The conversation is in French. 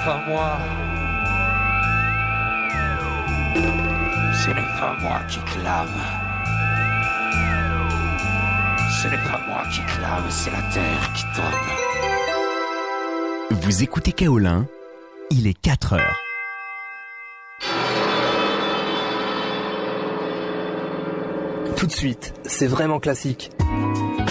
pas moi. Ce n'est pas moi qui clame. Ce n'est pas moi qui clame, c'est la terre qui donne. Vous écoutez Kaolin, il est 4 heures. Tout de suite, c'est vraiment classique.